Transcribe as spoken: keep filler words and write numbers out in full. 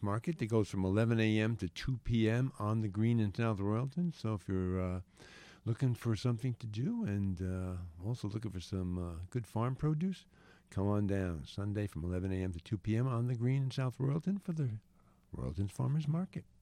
Market that goes from eleven a.m. to two p.m. on the Green in South Royalton. So if you're uh, looking for something to do and uh, also looking for some uh, good farm produce, come on down Sunday from eleven a.m. to two p.m. on the Green in South Royalton for the Royalton's Farmers Market.